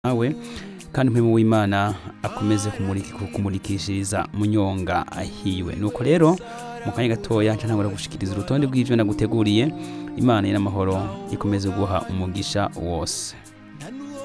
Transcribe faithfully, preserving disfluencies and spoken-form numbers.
nawe kandi umurimo w'Imana akomeze kumurikishiriza munyonga ahiwe. Nuko rero mu kanya gatoya nca ntangura gushikiriza urutonde rw'ivyo naguteguriye. Imana y'amahoro ikomeze guha umugisha wose.